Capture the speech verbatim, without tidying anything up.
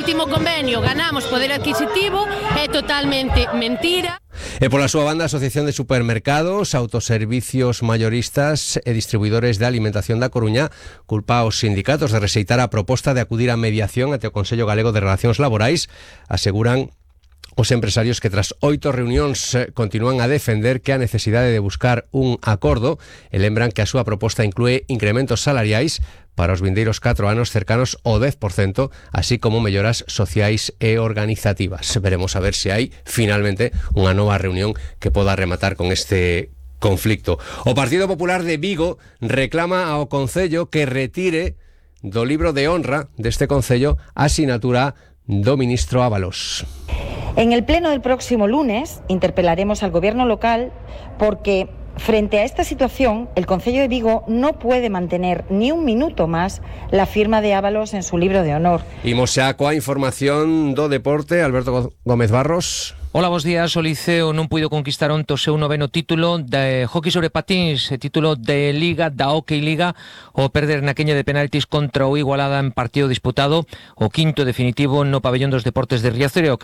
último convenio ganamos poder adquisitivo, é totalmente mentira. E pola súa banda, a Asociación de Supermercados, Autoservicios Mayoristas e Distribuidores de Alimentación da Coruña culpa aos sindicatos de rexeitar a proposta de acudir á mediación ante o Consello Galego de Relacións Laborais. Aseguran os empresarios que tras oito reunións continúan a defender que a necesidade de buscar un acordo e lembran que a súa proposta inclúe incrementos salariais para os vindeiros catro anos cercanos ao dez por cento, así como melloras sociais e organizativas. Veremos a ver se hai finalmente unha nova reunión que poda rematar con este conflicto. O Partido Popular de Vigo reclama ao Concello que retire do libro de honra deste Concello a sinatura do ministro Ábalos. En el pleno del próximo lunes interpelaremos al gobierno local porque frente a esta situación el Concello de Vigo no puede mantener ni un minuto más la firma de Ábalos en su libro de honor. Imos xa coa información do deporte, Alberto Gómez Barros. Hola, bos días. O Liceo non puido conquistar onte o seu noveno título de hockey sobre patins, título de Liga, da Hockey Liga, o perder na queña de penaltis contra o Igualada en partido disputado, o quinto definitivo no pabellón dos deportes de Riazor.